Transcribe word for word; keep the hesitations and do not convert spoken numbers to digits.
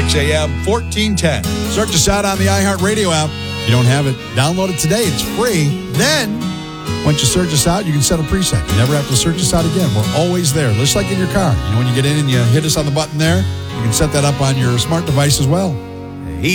six a.m., fourteen ten. Search us out on the iHeartRadio app. If you don't have it, download it today. It's free. Then, once you search us out, you can set a preset. You never have to search us out again. We're always there, just like in your car. You know, when you get in and you hit us on the button there, you can set that up on your smart device as well.